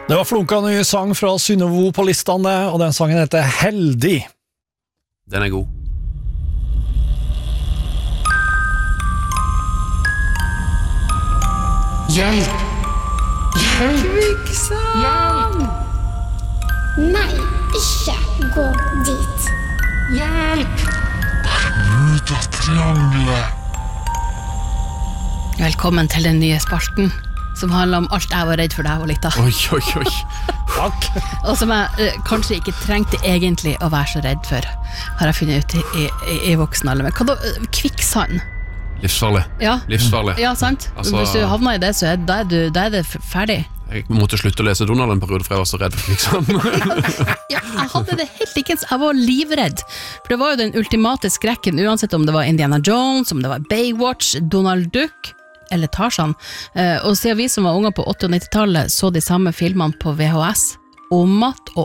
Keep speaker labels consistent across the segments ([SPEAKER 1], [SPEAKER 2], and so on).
[SPEAKER 1] Det var flunka ny sang fra Synnøve på listene, og den sangen heter Heldig.
[SPEAKER 2] Den god.
[SPEAKER 3] Hjelp!
[SPEAKER 4] Kvikksand!
[SPEAKER 3] Nei, ikke gå dit.
[SPEAKER 4] Hjelp!
[SPEAKER 3] Bermuda-triangelet.
[SPEAKER 5] Velkommen til den nye spalten, som handler om alt jeg var redd for da jeg var liten.
[SPEAKER 2] Oi.
[SPEAKER 1] Takk.
[SPEAKER 5] Og som jeg kanskje ikke trengte egentlig å være så redd for, har jeg funnet ut i voksen alder. Men hva da? Kvikksand?
[SPEAKER 2] Livsfarlig.
[SPEAKER 5] Ja.
[SPEAKER 2] Livsfarlig.
[SPEAKER 5] Ja, sant?
[SPEAKER 2] Altså,
[SPEAKER 5] hvis du havner i det, så da er det ferdig.
[SPEAKER 2] Jeg måtte slutte å lese Donald en periode, for jeg var så redd for kvikksand.
[SPEAKER 5] Ja, jeg hadde det helt likens. Jeg var livredd. For det var jo den ultimate skrekken, uansett om det var Indiana Jones, om det var Baywatch, Donald Duck, eller Tarzan. Og siden vi som var unger på 80- og 90-tallet så de samme filmene på VHS, om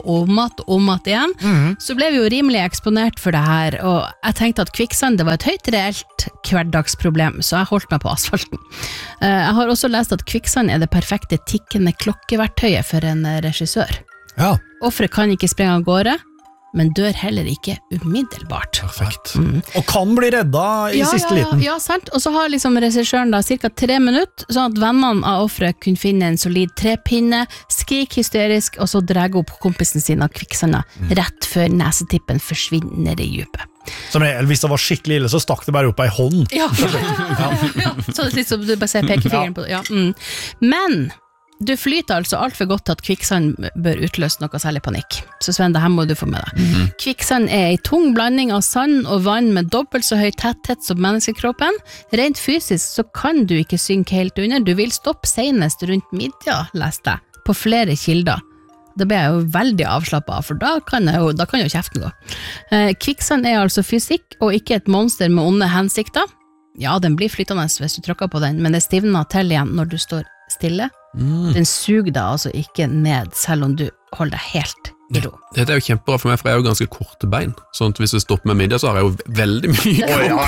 [SPEAKER 5] at igjen, så ble vi jo rimelig eksponert for det her, og jeg tenkte at kvikksand det var et høyt reelt hverdagsproblem, så jeg holdt meg på asfalten. Jeg har også lest at kvikksand er det perfekte tikkende klokkeverktøyet for en regissør.
[SPEAKER 1] Ja.
[SPEAKER 5] Offeret kan ikke sprenge av gårde, men dør heller ikke umiddelbart.
[SPEAKER 2] Perfekt.
[SPEAKER 1] Og kan bli redda i siste liten.
[SPEAKER 5] Ja, sant. Og så har liksom regissøren da cirka 3 minutter, sånn at vennene av offeret kunne finne en solid trepinne, skrik hysterisk, og så dra opp kompisen sin av kvikksanda, rett før nesetippen forsvinner i djupet.
[SPEAKER 1] Som regel, hvis det var skikkelig ille, så stakk det bare opp ei hånd.
[SPEAKER 5] Ja. Så det er liksom, du bare ser pekefingeren på det. Ja. Men du flyter altså alt for godt til at kvikksand bør utløse noe særlig panikk. Så Sven, det her må du få med deg. Kvikksand er en tung blanding av sand og vann med dobbelt så høy tetthet som menneskekroppen. Rent fysisk så kan du ikke synke helt under. Du vil stoppe senest rundt middag, leste jeg, på flere kilder. Da ble jeg jo veldig avslappet av, for da kan jo kjeften gå. Kvikksand er altså fysikk, og ikke et monster med onde hensikter. Ja, den blir flytende hvis du trykker på den, men det stivner til igjen når du står stille. Den suger deg altså ikke ned, selv om du holder deg helt i ro.
[SPEAKER 2] Dette er jo kjempebra for meg, for jeg har jo ganske korte bein. Sånn at hvis jeg stopper med middag, så har jeg jo veldig mye.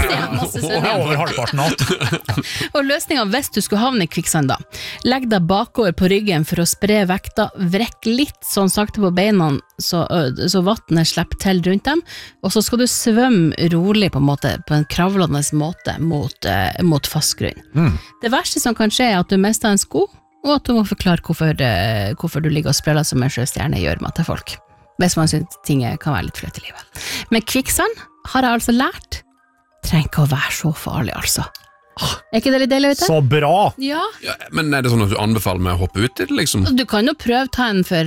[SPEAKER 1] Over halvparten alt.
[SPEAKER 5] Og løsningen hvis du skulle havne i kvikksand da, legg deg bakover på ryggen for å spre vekta, vrekk litt sånn sakte på beina så vattnet slipper til rundt dem, og så skal du svømme rolig på en kravlende måte mot fast grunn. Det verste som kan skje er at du mister en sko, og at du må forklare hvorfor du ligger og spreller som en sjøstjerne gjør med til folk, hvis man synes ting kan være litt fløt i livet. Men kvikksand har jeg altså lært, trenger ikke å være så farlig altså. Er ikke det litt deilig, vet du?
[SPEAKER 1] Så bra!
[SPEAKER 5] Ja.
[SPEAKER 2] Ja, men er det sånn at du anbefaler meg å hoppe ut i det, liksom?
[SPEAKER 5] Du kan jo prøve ta en for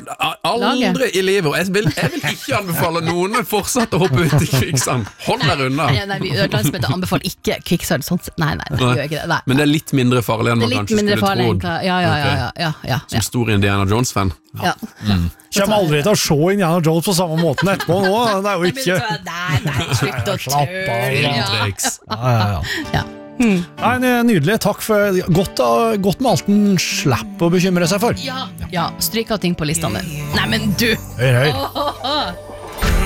[SPEAKER 2] Aldri i livet, og jeg vil ikke anbefale noen fortsatt å hoppe ut i kvikksand. Hold der unna.
[SPEAKER 5] Nei, vi ødelandsmøte anbefaler ikke kvikksand, sånt. Nei, vi gjør ikke det. Nei.
[SPEAKER 2] Men det er litt mindre farlig enn man kanskje skulle trodd.
[SPEAKER 5] Ja.
[SPEAKER 2] Som stor Indiana Jones-fan.
[SPEAKER 5] Ja.
[SPEAKER 1] Kommer aldri til å se Indiana Jones på samme måten etterpå nå, det er jo ikke...
[SPEAKER 5] Nei, slutt å tøle. Ja.
[SPEAKER 1] Nei, nydelig, takk for godt med alt den slipper å bekymre seg for.
[SPEAKER 5] Ja, stryk av ting på listene. Nei, men du!
[SPEAKER 1] Hør.